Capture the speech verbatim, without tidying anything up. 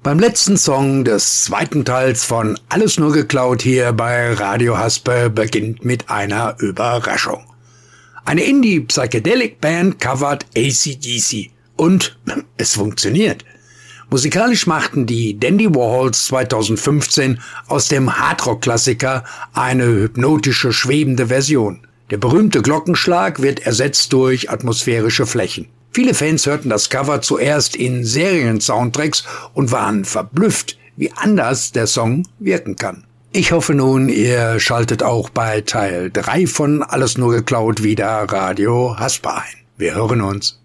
Beim letzten Song des zweiten Teils von Alles nur geklaut hier bei Radio Haspe beginnt mit einer Überraschung. Eine Indie-Psychedelic-Band covert A C D C und es funktioniert. Musikalisch machten die Dandy Warhols zweitausendfünfzehn aus dem Hardrock-Klassiker eine hypnotische, schwebende Version. Der berühmte Glockenschlag wird ersetzt durch atmosphärische Flächen. Viele Fans hörten das Cover zuerst in Serien-Soundtracks und waren verblüfft, wie anders der Song wirken kann. Ich hoffe nun, ihr schaltet auch bei Teil drei von Alles nur geklaut wieder Radio Haspe ein. Wir hören uns.